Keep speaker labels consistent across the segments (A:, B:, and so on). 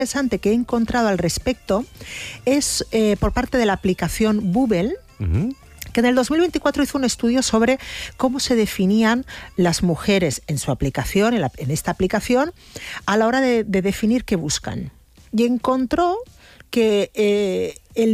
A: interesante que he encontrado al respecto es por parte de la aplicación Bubble, que en el 2024 hizo un estudio sobre cómo se definían las mujeres en su aplicación, en esta aplicación, a la hora de definir qué buscan. Y encontró que el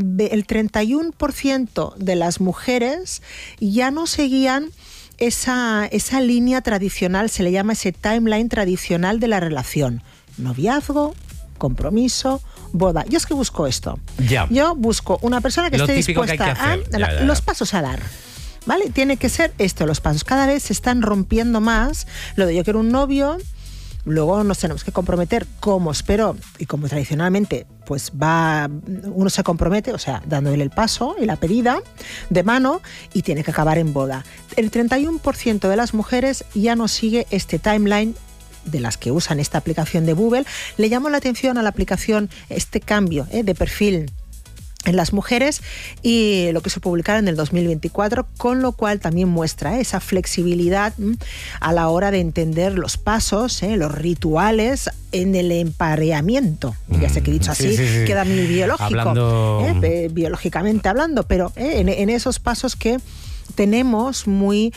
A: 31% de las mujeres ya no seguían esa línea tradicional, se le llama ese timeline tradicional de la relación. Noviazgo, compromiso, boda. Yo es que busco esto.
B: Ya.
A: Yo busco una persona que esté dispuesta a los pasos a dar. ¿Vale? Tiene que ser esto, los pasos. Cada vez se están rompiendo más lo de yo quiero un novio, luego nos tenemos que comprometer como espero y como tradicionalmente pues uno se compromete, o sea, dándole el paso y la pedida de mano y tiene que acabar en boda. El 31% de las mujeres ya no sigue este timeline de las que usan esta aplicación de Bubble. Le llamó la atención a la aplicación este cambio de perfil en las mujeres y lo que se publicará en el 2024, con lo cual también muestra esa flexibilidad a la hora de entender los pasos, los rituales en el empareamiento. Ya sé que he dicho así, queda muy biológico, biológicamente hablando, pero en esos pasos que tenemos muy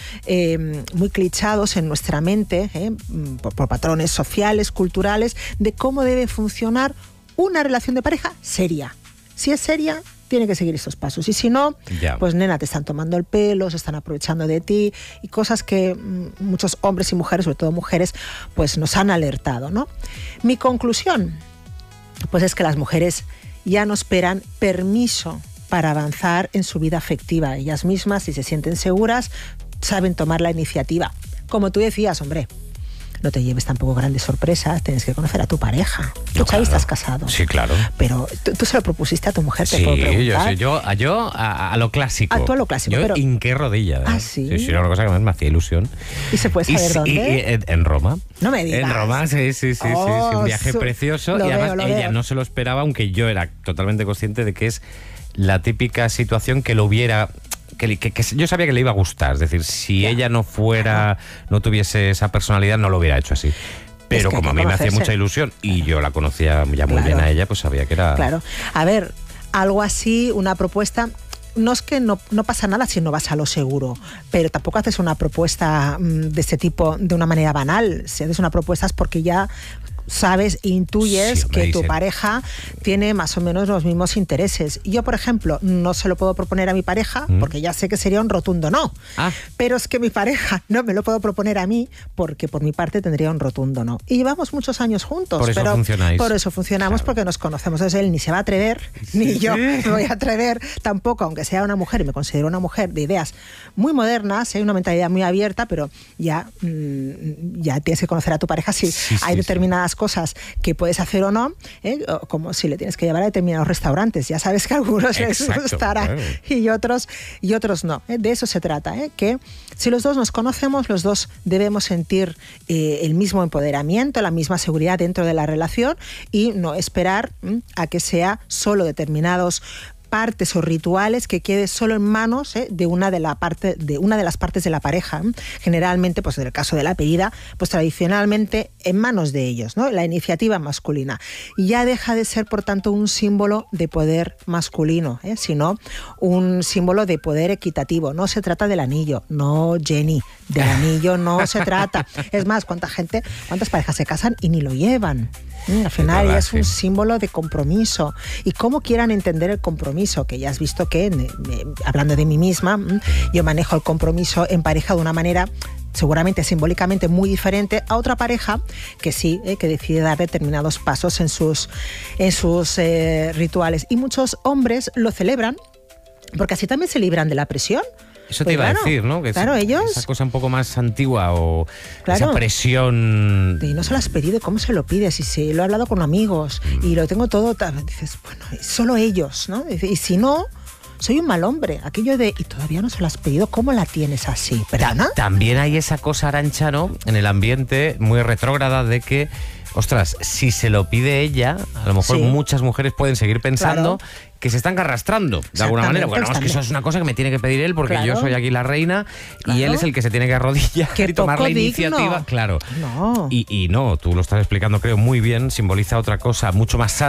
A: clichados en nuestra mente, por patrones sociales, culturales, de cómo debe funcionar una relación de pareja seria. Si es seria, tiene que seguir estos pasos. Y si no, pues nena, te están tomando el pelo, se están aprovechando de ti y cosas que muchos hombres y mujeres, sobre todo mujeres, pues nos han alertado, ¿no? Mi conclusión, pues es que las mujeres ya no esperan permiso para avanzar en su vida afectiva. Ellas mismas, si se sienten seguras, saben tomar la iniciativa. Como tú decías, hombre, no te lleves tampoco grandes sorpresas, tienes que conocer a tu pareja. Tú, Xavi, estás casado.
B: Sí, claro.
A: Pero tú se lo propusiste a tu mujer, te
B: sí,
A: puedo preguntar.
B: Yo a lo clásico.
A: Tú a lo clásico.
B: Yo
A: pero
B: hinqué rodilla.
A: ¿Ah, sí?
B: Sí, era una cosa que más me hacía ilusión.
A: ¿Y se puede saber dónde?
B: En Roma.
A: No me digas.
B: En Roma, sí. Un viaje precioso. Y además ella no se lo esperaba, aunque yo era totalmente consciente de que es la típica situación que lo hubiera... Que yo sabía que le iba a gustar. Es decir, si ella no tuviese esa personalidad, no lo hubiera hecho así. Pero es que como a mí me hacía mucha ilusión y yo la conocía ya muy bien a ella, pues sabía que era...
A: Claro. A ver, algo así, una propuesta... No es que no pasa nada si no vas a lo seguro, pero tampoco haces una propuesta de este tipo de una manera banal. Si haces una propuesta es porque ya sabes, intuyes que tu pareja tiene más o menos los mismos intereses. Yo, por ejemplo, no se lo puedo proponer a mi pareja porque ya sé que sería un rotundo no. Pero es que mi pareja no me lo puedo proponer a mí porque por mi parte tendría un rotundo no. Y llevamos muchos años juntos.
B: Por eso funcionáis.
A: Por eso funcionamos, porque nos conocemos. Entonces él ni se va a atrever, ni yo me voy a atrever tampoco, aunque sea una mujer y me considero una mujer de ideas muy modernas, una mentalidad muy abierta, pero ya tienes que conocer a tu pareja si hay determinadas cosas que puedes hacer o no, como si le tienes que llevar a determinados restaurantes. Ya sabes que a algunos les gustará y otros no. De eso se trata, que si los dos nos conocemos, los dos debemos sentir el mismo empoderamiento, la misma seguridad dentro de la relación y no esperar a que sea solo determinados partes o rituales que quede solo en manos de una de las partes de la pareja. Generalmente, pues en el caso de la pedida, pues tradicionalmente en manos de ellos, ¿no? La iniciativa masculina. Y ya deja de ser, por tanto, un símbolo de poder masculino, sino un símbolo de poder equitativo. No se trata del anillo, no, Jenny, del anillo no se trata. Es más, ¿cuántas parejas se casan y ni lo llevan? Al final verdad, es un símbolo de compromiso. Y cómo quieran entender el compromiso, que ya has visto que, hablando de mí misma, yo manejo el compromiso en pareja de una manera seguramente simbólicamente muy diferente a otra pareja que sí, que decide dar determinados pasos en sus rituales. Y muchos hombres lo celebran porque así también se libran de la presión.
B: Eso te iba a decir, ¿no? Que
A: ellos...
B: Esa cosa un poco más antigua o esa presión...
A: Y no se lo has pedido, ¿cómo se lo pides? Y si lo he hablado con amigos y lo tengo todo... Dices, bueno, solo ellos, ¿no? Y si no, soy un mal hombre. Aquello de, y todavía no se lo has pedido, ¿cómo la tienes así? ¿Perdona?
B: También hay esa cosa, Arantxa, ¿no? En el ambiente muy retrógrada de que ostras, si se lo pide ella, a lo mejor muchas mujeres pueden seguir pensando que se están arrastrando de alguna manera. Bueno, es que eso es una cosa que me tiene que pedir él porque yo soy aquí la reina y él es el que se tiene que arrodillar y tomar la iniciativa. Claro.
A: No.
B: Y no, tú lo estás explicando, creo, muy bien, simboliza otra cosa mucho más sana.